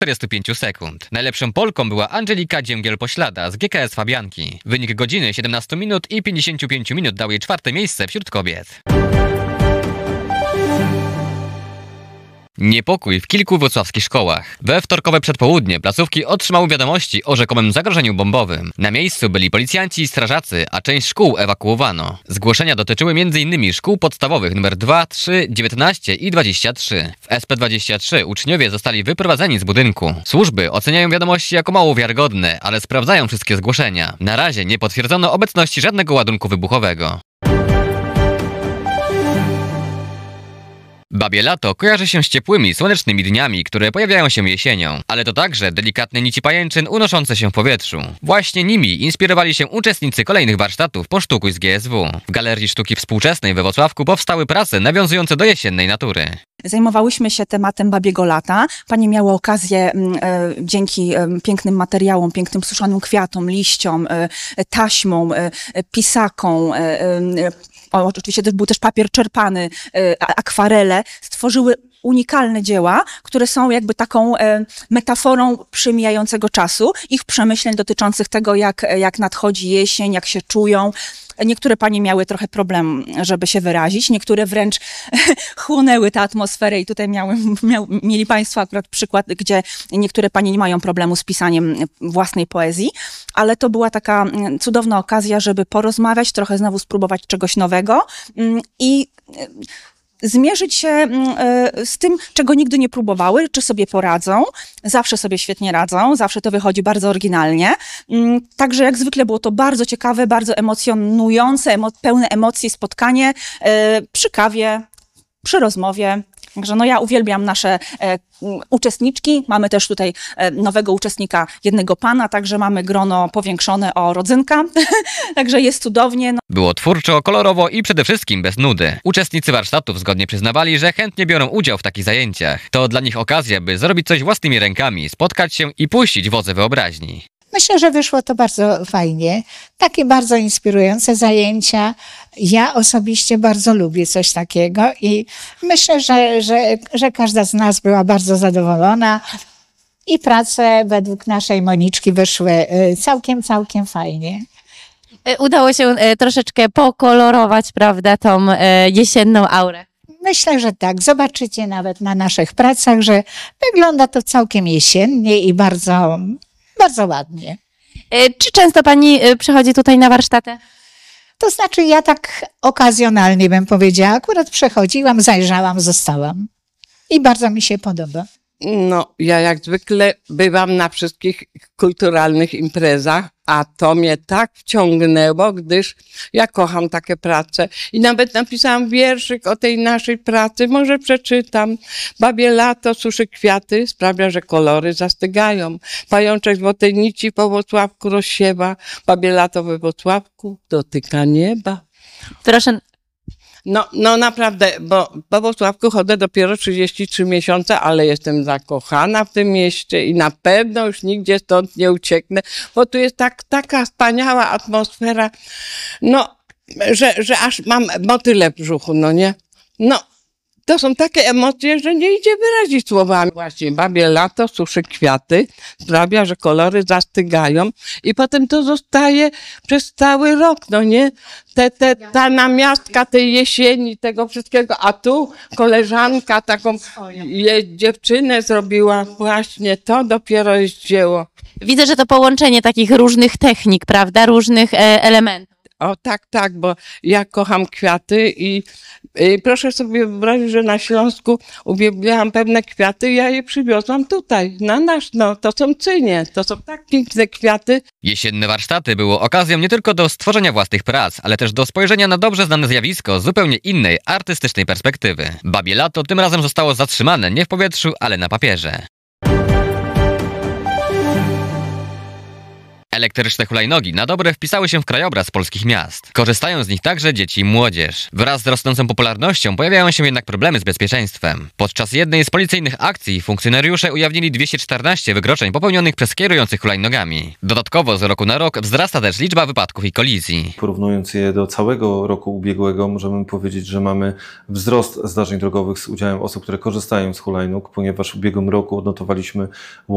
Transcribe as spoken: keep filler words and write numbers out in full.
czterdziestu pięciu sekund. Najlepszą Polką była Angelika Dzięgiel-Poślada z G K S Fabianki. Wynik godziny siedemnastu minut i pięćdziesięciu pięciu minut dał jej czwarte miejsce wśród kobiet. Niepokój w kilku wrocławskich szkołach. We wtorkowe przedpołudnie placówki otrzymały wiadomości o rzekomym zagrożeniu bombowym. Na miejscu byli policjanci i strażacy, a część szkół ewakuowano. Zgłoszenia dotyczyły między innymi szkół podstawowych nr dwa, trzy, dziewiętnaście i dwadzieścia trzy. W S P dwadzieścia trzy uczniowie zostali wyprowadzeni z budynku. Służby oceniają wiadomości jako mało wiarygodne, ale sprawdzają wszystkie zgłoszenia. Na razie nie potwierdzono obecności żadnego ładunku wybuchowego. Babie lato kojarzy się z ciepłymi, słonecznymi dniami, które pojawiają się jesienią, ale to także delikatne nici pajęczyn unoszące się w powietrzu. Właśnie nimi inspirowali się uczestnicy kolejnych warsztatów Posztukuj z G S W. W Galerii Sztuki Współczesnej we Wrocławku powstały prace nawiązujące do jesiennej natury. Zajmowałyśmy się tematem babiego lata. Panie miały okazję e, dzięki e, pięknym materiałom, pięknym suszonym kwiatom, liściom, e, taśmom, e, pisakom, e, e, o, oczywiście też był też papier czerpany, e, akwarele, stworzyły unikalne dzieła, które są jakby taką e, metaforą przemijającego czasu, ich przemyśleń dotyczących tego, jak, jak nadchodzi jesień, jak się czują. Niektóre panie miały trochę problem, żeby się wyrazić, niektóre wręcz chłonęły tę atmosferę i tutaj miały, miał, mieli państwo akurat przykład, gdzie niektóre panie nie mają problemu z pisaniem własnej poezji, ale to była taka cudowna okazja, żeby porozmawiać, trochę znowu spróbować czegoś nowego i zmierzyć się z tym, czego nigdy nie próbowały, czy sobie poradzą. Zawsze sobie świetnie radzą, zawsze to wychodzi bardzo oryginalnie. Także jak zwykle było to bardzo ciekawe, bardzo emocjonujące, emo pełne emocji spotkanie przy kawie, przy rozmowie. Także no ja uwielbiam nasze e, uczestniczki. Mamy też tutaj e, nowego uczestnika, jednego pana, także mamy grono powiększone o rodzynka. Także jest cudownie. No. Było twórczo, kolorowo i przede wszystkim bez nudy. Uczestnicy warsztatów zgodnie przyznawali, że chętnie biorą udział w takich zajęciach. To dla nich okazja, by zrobić coś własnymi rękami, spotkać się i puścić wodze wyobraźni. Myślę, że wyszło to bardzo fajnie. Takie bardzo inspirujące zajęcia. Ja osobiście bardzo lubię coś takiego i myślę, że, że, że każda z nas była bardzo zadowolona i prace według naszej Moniczki wyszły całkiem, całkiem fajnie. Udało się troszeczkę pokolorować, prawda, tą jesienną aurę. Myślę, że tak. Zobaczycie nawet na naszych pracach, że wygląda to całkiem jesiennie i bardzo... Bardzo ładnie. Czy często pani przychodzi tutaj na warsztaty? To znaczy ja tak okazjonalnie bym powiedziała. Akurat przechodziłam, zajrzałam, zostałam. I bardzo mi się podoba. No, ja jak zwykle bywam na wszystkich kulturalnych imprezach, a to mnie tak wciągnęło, gdyż ja kocham takie prace. I nawet napisałam wierszyk o tej naszej pracy, może przeczytam. Babie lato suszy kwiaty, sprawia, że kolory zastygają. Pajączek złotej nici po Włocławku rozsiewa. Babie lato we Włocławku dotyka nieba. Proszę. No, no naprawdę, bo po Włocławku chodzę dopiero trzydzieści trzy miesiące, ale jestem zakochana w tym mieście i na pewno już nigdzie stąd nie ucieknę, bo tu jest tak, taka wspaniała atmosfera, no, że, że aż mam motyle w brzuchu, no nie? No, to są takie emocje, że nie idzie wyrazić słowami. Właśnie babie lato suszy kwiaty, sprawia, że kolory zastygają i potem to zostaje przez cały rok, no nie? Te, te, ta namiastka tej jesieni, tego wszystkiego, a tu koleżanka taką je, dziewczynę zrobiła, właśnie to dopiero jest dzieło. Widzę, że to połączenie takich różnych technik, prawda, różnych e, elementów. O tak, tak, bo ja kocham kwiaty i, i proszę sobie wyobrazić, że na Śląsku uwielbiałam pewne kwiaty i ja je przywiozłam tutaj, na nasz, no to są cynie, to są tak piękne kwiaty. Jesienne warsztaty było okazją nie tylko do stworzenia własnych prac, ale też do spojrzenia na dobrze znane zjawisko z zupełnie innej, artystycznej perspektywy. Babie lato tym razem zostało zatrzymane nie w powietrzu, ale na papierze. Elektryczne hulajnogi na dobre wpisały się w krajobraz polskich miast. Korzystają z nich także dzieci i młodzież. Wraz z rosnącą popularnością pojawiają się jednak problemy z bezpieczeństwem. Podczas jednej z policyjnych akcji funkcjonariusze ujawnili dwieście czternaście wykroczeń popełnionych przez kierujących hulajnogami. Dodatkowo z roku na rok wzrasta też liczba wypadków i kolizji. Porównując je do całego roku ubiegłego, możemy powiedzieć, że mamy wzrost zdarzeń drogowych z udziałem osób, które korzystają z hulajnóg, ponieważ w ubiegłym roku odnotowaliśmy